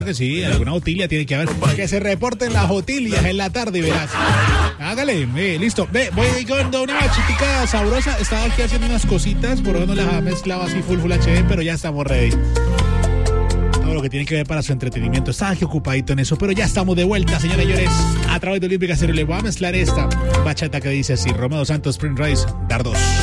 Que sí, alguna Otilia tiene que haber. Que se reporten las Otilias en la tarde, verás. Hágale, listo. Voy con una chitica sabrosa. Estaba aquí haciendo unas cositas, por eso no las mezclaba así full HD, pero ya estamos ready. Todo lo que tiene que ver para su entretenimiento. Estaba aquí ocupadito en eso, pero ya estamos de vuelta, señores y señores. A través de Olímpica Stereo le voy a mezclar esta bachata que dice así: Romeo Santos, Spring Rise, Dardos.